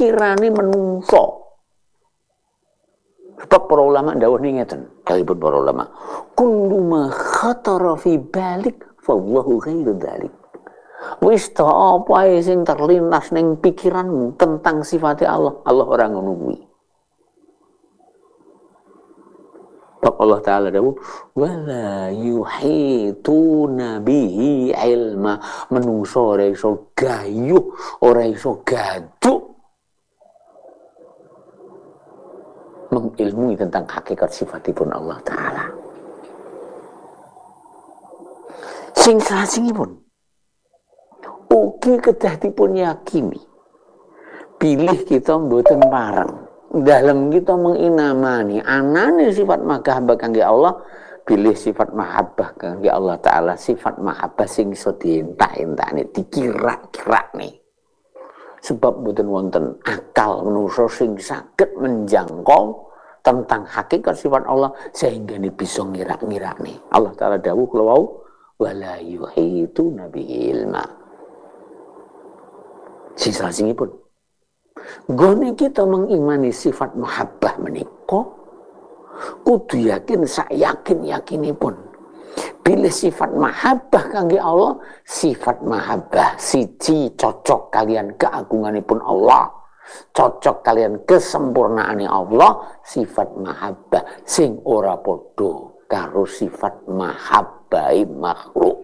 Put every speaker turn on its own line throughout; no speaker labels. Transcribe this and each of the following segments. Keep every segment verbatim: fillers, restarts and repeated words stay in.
pikirane menungso. Sebab para ulama dawuh ngeten, kalipun para ulama, kullu ma khatara fi balik fa Allahu ghairu dzalik. Wis ta apa ae sing terlintas ning pikiranmu tentang sifatnya Allah, Allah ora ngono kuwi. Allah Ta'ala dawuh, wala yuhituna bihi ilma. Menungso ora iso gayuh, ora iso gaduk mengilmui tentang hakikat sifatipun Allah Ta'ala. Sing salajengipun ugi kedah dipun yakini pilih kita mboten pareng dalam kita menginamani anane sifat mahabbah kangge Allah, pilih sifat mahabbah kangge Allah Ta'ala, sifat mahabbah sing iso dientak-entakne dikira-kirane. Sebab mboten wonten akal manusa sing saged menjangkau tentang hakikat sifat Allah sehingga ini bisa ngira-ngirakne. Allah Ta'ala dawuh kula wau wala yuhituna bihi ilma. Sisa singipun gone kita mengimani sifat mahabbah menika kudu yakin sak yakin-yakinipun pilih sifat mahabbah kangge Allah, sifat mahabbah siji cocok kalian keagunganipun Allah, cocok kalian kesempurnaane Allah, sifat mahabbah sing ora padha karo sifat mahabbahi makhluk.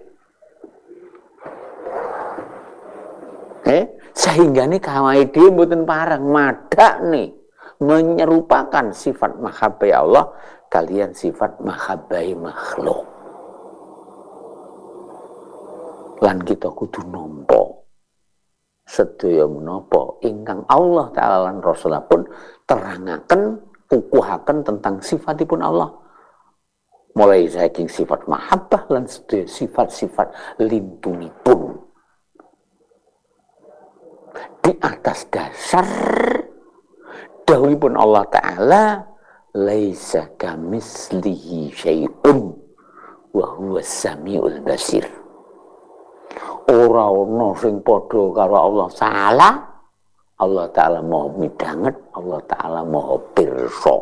Eh, sehingga nih kawai dia mboten parang madak nih menyerupakan sifat mahabbahi Allah kalian sifat mahabbahi makhluk. Lan kita kudu nampa sedaya menapa ingkang Allah Ta'ala lan Rasulullah pun terangaken kukuhaken tentang sifatipun Allah. Mulai saking sifat mahabbah lan sedaya sifat-sifat lintunipun. Di atas dasar dawuhipun Allah Ta'ala laisa kamislihi syai'un wa huwas samiul basir. Ora ana sing padha karo Allah Ta'ala. Allah Ta'ala Maha midanget, Allah Ta'ala Maha pirsa.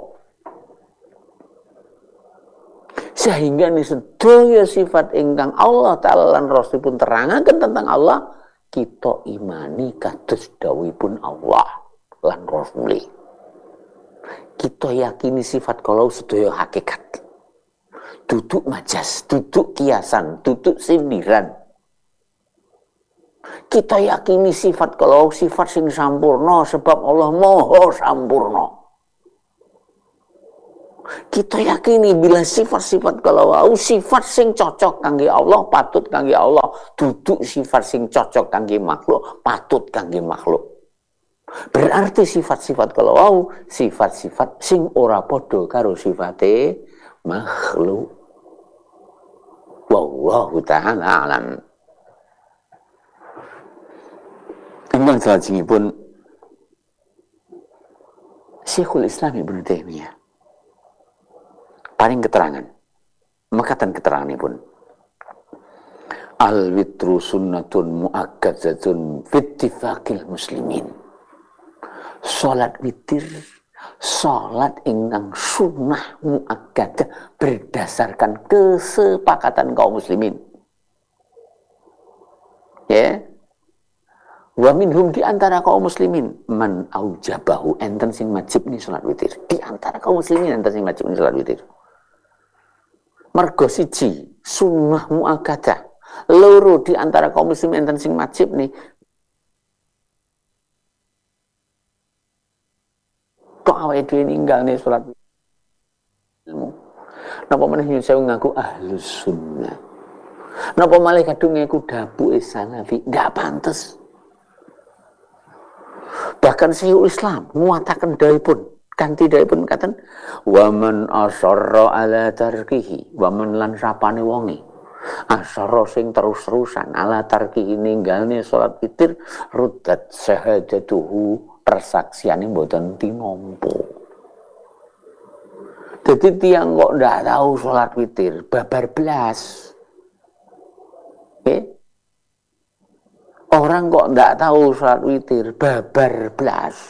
Sehingga ni sedaya sifat ingkang Allah Ta'ala lan Rasulipun terangaken tentang Allah kita imani kados dawuhipun Allah lan Rasul. Kita yakini sifat kalau sedaya hakikat. Duduk majas, duduk kiasan, duduk sindiran. Kita yakini sifat kalau sifat sing sampurna sebab Allah Maha sampurna. Kita yakini bila sifat-sifat kalau wau sifat sing cocok kangge Allah, patut kangge Allah, duduk sifat sing cocok kangge makhluk, patut kangge makhluk. Berarti sifat-sifat kalau wau sifat-sifat sing ora padha karo sifate makhluk. Wallahu ta'ala alam. Ingkang salajengipun Syekhul Islam Ibnu Taimiyah paring keterangan, mekaten keteranganipun. Al-witru sunnatun mu'akkadzatun fittifaqil muslimin. Salat witir, salat ingkang sunnah mu'akkadah berdasarkan kesepakatan kaum muslimin. Ya. Wa minhum di antara kaum muslimin man aujabahu enten sing wajib ni salat witir. Di antara kaum muslimin enten sing wajib ni salat witir. Mergo siji sunnah muakkadah, loro di antara kaum muslimin enten sing wajib nih kok awake dhewe ninggalne salat ilmu. Napa meneh nyuwun sewu ngaku ahlus sunnah. Napa malih kadung ngaku dabuke salafi, enggak pantes. Bahkan Syekhul Islam nguataken dawuhipun kanthi dawuhipun katen wa man asarra ala tarkihi wa man lan sapane wonge asarra sing terus-terusan ala tarkihi ninggalne salat witir ruddat syahadatuhu persaksiane mboten tinampa. Dadi tiyang kok ndak tahu salat witir babar blas. Nggih. Orang kok ndak tahu salat witir babar blas.